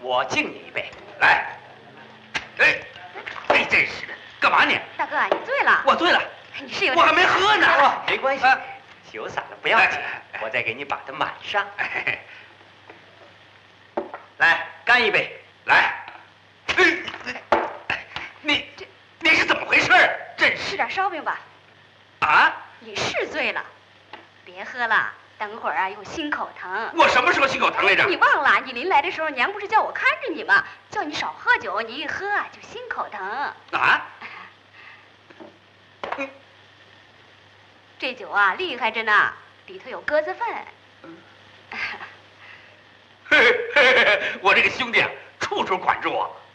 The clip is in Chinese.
我敬你一杯。 来。哎，哎，真是的，干嘛呢？ 大哥，你醉了。 我醉了。 你是有我还没喝呢。 没关系，酒洒了不要紧，我再给你把它满上。来，干一杯。 来。你是怎么回事？真是。 吃点烧饼吧。 啊？ 你是醉了，别喝了，等会儿啊又心口疼。 我什么时候心口疼来着？ 你忘了？你临来的时候，娘不是叫我看着你吗？叫你少喝酒，你一喝啊就心口疼。 啊？ 这酒啊厉害着呢，里头有鸽子粪。 我这个兄弟啊，处处管着我。